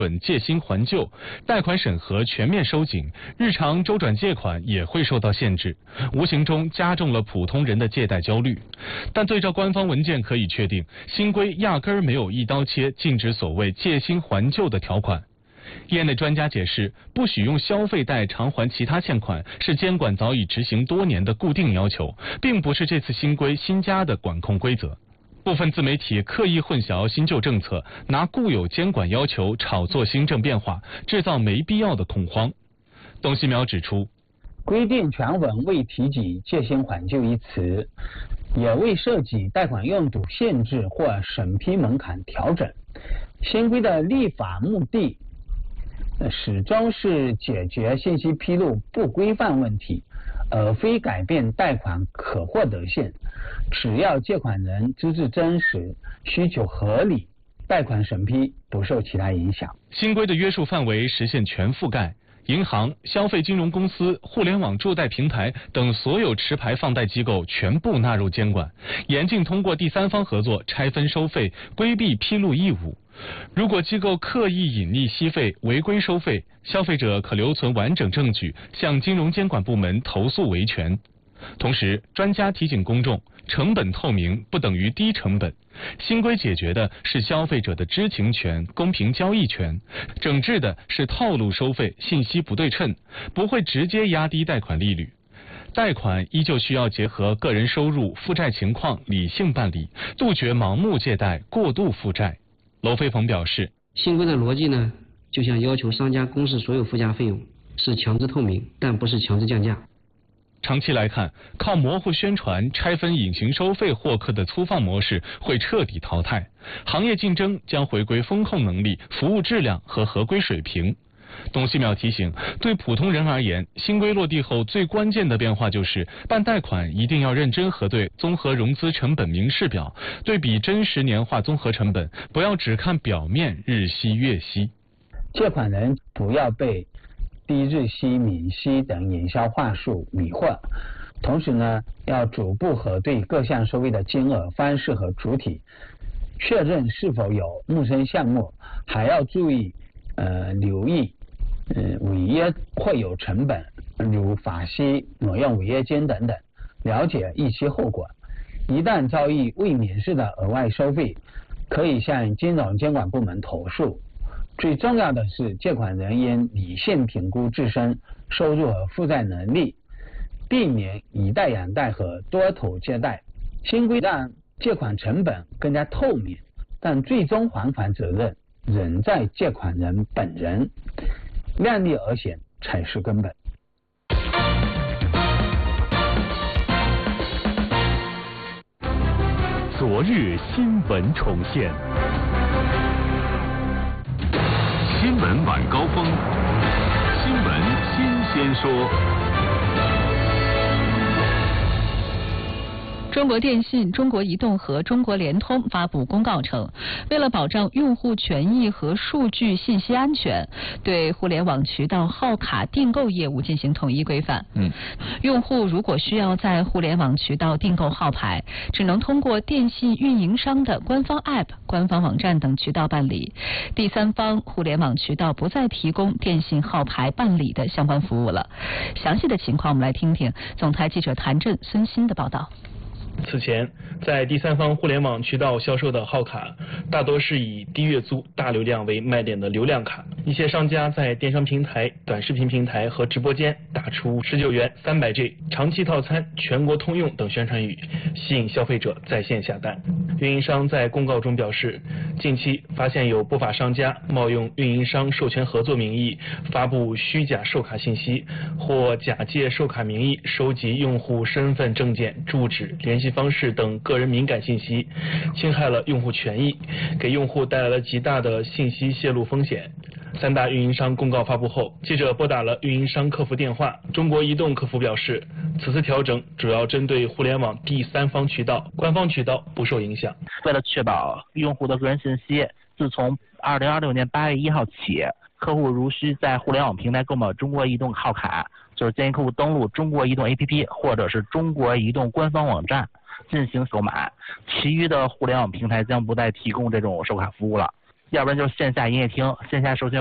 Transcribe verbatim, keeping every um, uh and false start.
准借新还旧，贷款审核全面收紧，日常周转借款也会受到限制，无形中加重了普通人的借贷焦虑。但对照官方文件可以确定，新规压根儿没有一刀切禁止所谓借新还旧的条款。业内专家解释，不许用消费贷偿还其他欠款是监管早已执行多年的固定要求，并不是这次新规新加的管控规则。部分自媒体刻意混淆新旧政策，拿固有监管要求炒作新政变化，制造没必要的恐慌。董希苗指出， 规定全文未提及借新还旧一词，也未涉及贷款用途限制或审批门槛调整。新规的立法目的始终是解决信息披露不规范问题，而非改变贷款可获得性。只要借款人资质真实、需求合理，贷款审批不受其他影响。 新规的约束范围实现全覆盖，银行、消费金融公司、互联网助贷平台等所有持牌放贷机构全部纳入监管，严禁通过第三方合作拆分收费、规避披露义务。如果机构刻意隐匿息费、违规收费，消费者可留存完整证据，向金融监管部门投诉维权。同时，专家提醒公众，成本透明不等于低成本。新规解决的是消费者的知情权、公平交易权，整治的是套路收费、信息不对称，不会直接压低贷款利率。贷款依旧需要结合个人收入、负债情况理性办理，杜绝盲目借贷、过度负债。娄飞鹏表示， 新规的逻辑呢，就像要求商家公示所有附加费用，是强制透明，但不是强制降价。 长期来看，靠模糊宣传、拆分隐形收费获客的粗放模式会彻底淘汰，行业竞争将回归风控能力、服务质量和合规水平。董希苗提醒，对普通人而言，新规落地后最关键的变化就是办贷款一定要认真核对综合融资成本明示表，对比真实年化综合成本，不要只看表面日息月息。 借款人不要被低日息、免息等营销话术迷惑，同时呢，要逐步核对各项收费的金额、方式和主体，确认是否有陌生项目，还要注意呃留意呃违约会有成本，如法息、挪用违约金等等，了解预期后果。一旦遭遇未免示的额外收费，可以向金融监管部门投诉。最重要的是，借款人应理性评估自身收入和负债能力，避免以贷养贷和多头借贷。新规让借款成本更加透明，但最终还款责任仍在借款人本人，量力而行才是根本。 昨日新闻重现，新闻晚高峰，新闻新鲜说。 中国电信、中国移动和中国联通发布公告称，为了保障用户权益和数据信息安全，对互联网渠道号卡订购业务进行统一规范。嗯，用户如果需要在互联网渠道订购号牌，只能通过电信运营商的官方 App、官方网站等渠道办理。第三方互联网渠道不再提供电信号牌办理的相关服务了。详细的情况，我们来听听总台记者谭震、孙鑫的报道。 此前，在第三方互联网渠道销售的号卡，大多是以低月租、大流量为卖点的流量卡。一些商家在电商平台、短视频平台和直播间打出十九元、三百 G、长期套餐、全国通用等宣传语，吸引消费者在线下单。运营商在公告中表示，近期发现有不法商家冒用运营商授权合作名义，发布虚假售卡信息，或假借售卡名义收集用户身份证件、住址、联系方式等个人敏感信息，侵害了用户权益，给用户带来了极大的信息泄露风险。三大运营商公告发布后，记者拨打了运营商客服电话，中国移动客服表示，此次调整主要针对互联网第三方渠道，官方渠道不受影响。 为了确保用户的个人信息，自从二零二六年八月一号起，客户如需在互联网平台购买中国移动号卡，就是建议客户登录中国移动 A P P 或者是中国移动官方网站进行购买，其余的互联网平台将不再提供这种售卡服务了。 要不然就是线下营业厅，线下授权